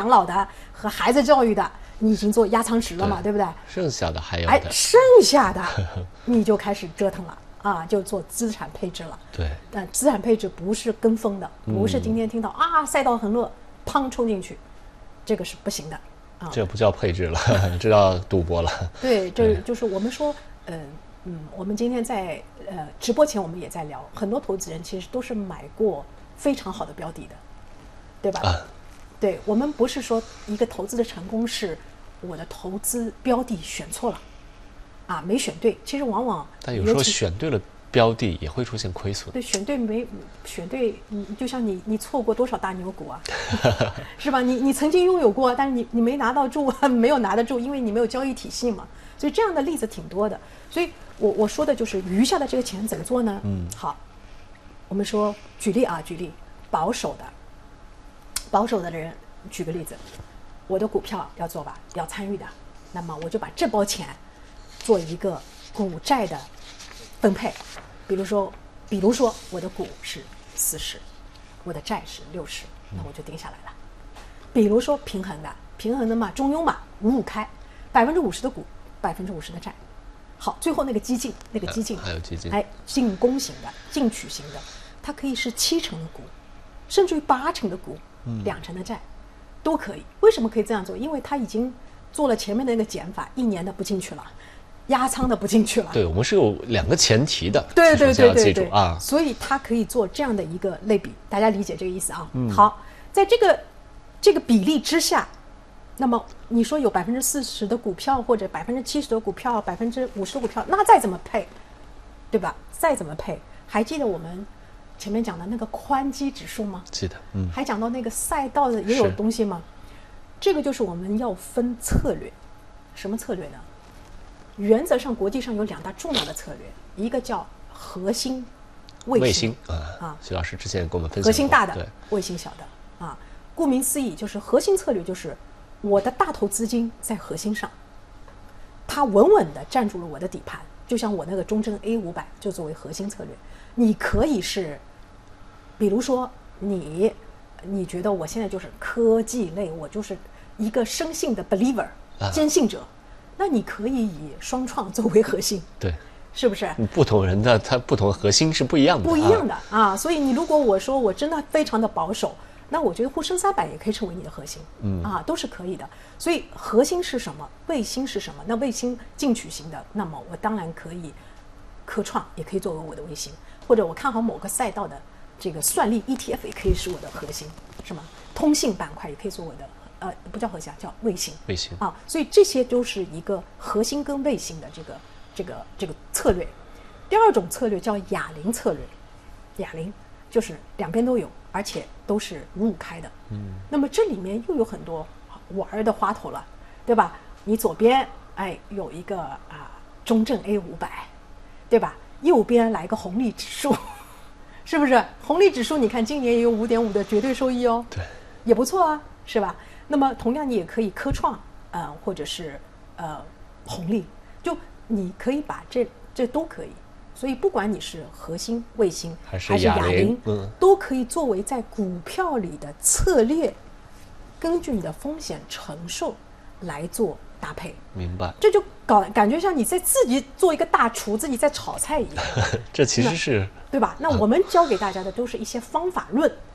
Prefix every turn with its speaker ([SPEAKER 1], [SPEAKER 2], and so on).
[SPEAKER 1] 老的和孩子教育的，你已经做压舱石了嘛，对不对？
[SPEAKER 2] 剩下的还有的，
[SPEAKER 1] 剩下的你就开始折腾了啊，就做资产配置了。
[SPEAKER 2] 对，
[SPEAKER 1] 但资产配置不是跟风的，不是今天听到赛道很热，砰冲进去，这个是不行的啊。
[SPEAKER 2] 这不叫配置了，这叫赌博了。
[SPEAKER 1] 对，这就是我们说，我们今天在直播前我们也在聊，很多投资人其实都是买过非常好的标的的，对吧？对，我们不是说一个投资的成功是我的投资标的选错了，没选对。其实往往
[SPEAKER 2] 但有时候选对了标的也会出现亏损。
[SPEAKER 1] 对，选对，就像你错过多少大牛股啊，是吧？你曾经拥有过，但是你没拿到住，没有拿得住，因为你没有交易体系嘛。所以这样的例子挺多的。所以我说的就是余下的这个钱怎么做呢？好，我们说举例保守的人，举个例子，我的股票要做吧，要参与的，那么我就把这包钱做一个股债的分配，比如说我的股是40，我的债是60，那我就定下来了。比如说平衡的嘛，中庸嘛，55开，50%的股，50%的债。好，最后那个激进
[SPEAKER 2] 还有激进，
[SPEAKER 1] 进攻型的、进取型的，它可以是70%的股，甚至于80%的股，2%的债，都可以。为什么可以这样做？因为它已经做了前面的那个减法，1年的不进去了，压仓的不进去了。
[SPEAKER 2] 对，我们是有2个前提的，
[SPEAKER 1] 对，
[SPEAKER 2] 要记住啊。
[SPEAKER 1] 所以它可以做这样的一个类比，大家理解这个意思啊？好，在这个比例之下。那么你说有40%的股票或者70%的股票50%的股票，那再怎么配，对吧？再怎么配，还记得我们前面讲的那个宽基指数吗？
[SPEAKER 2] 记得，
[SPEAKER 1] 还讲到那个赛道的也有东西吗？这个就是我们要分策略，什么策略呢？原则上国际上有2大重要的策略，一个叫核心卫星
[SPEAKER 2] 徐老师之前跟我们分享过，
[SPEAKER 1] 核心大的，卫星小的啊。顾名思义，就是核心策略就是我的大头资金在核心上，它稳稳地站住了我的底盘，就像我那个中证 A500就作为核心策略。你可以是，比如说你觉得我现在就是科技类，我就是一个生性的 believer 坚信者，那你可以以双创作为核心，
[SPEAKER 2] 对，
[SPEAKER 1] 是不是？
[SPEAKER 2] 不同人的他不同核心是不一样的，
[SPEAKER 1] 啊。所以你如果我说我真的非常的保守，那我觉得沪深300也可以成为你的核心，都是可以的。所以核心是什么？卫星是什么？那卫星进取型的，那么我当然可以科创也可以作为我的卫星，或者我看好某个赛道的这个算力 ETF 也可以是我的核心，是吗？通信板块也可以做我的不叫核心，叫卫星啊。所以这些都是一个核心跟卫星的这个策略。第二种策略叫哑铃策略，哑铃就是两边都有，而且都是55开的。那么这里面又有很多玩的花头了，对吧？你左边有一个中证 A500，对吧？右边来个红利指数，是不是？红利指数你看今年也有5.5的绝对收益哦，
[SPEAKER 2] 对，
[SPEAKER 1] 也不错啊，是吧？那么同样你也可以科创或者是红利，就你可以把这都可以。所以不管你是核心卫星
[SPEAKER 2] 还是哑铃，
[SPEAKER 1] 都可以作为在股票里的策略，根据你的风险承受来做搭配。
[SPEAKER 2] 明白？
[SPEAKER 1] 这就感觉像你在自己做一个大厨，自己在炒菜一样。
[SPEAKER 2] 这其实是
[SPEAKER 1] 对吧？那我们教给大家的都是一些方法论，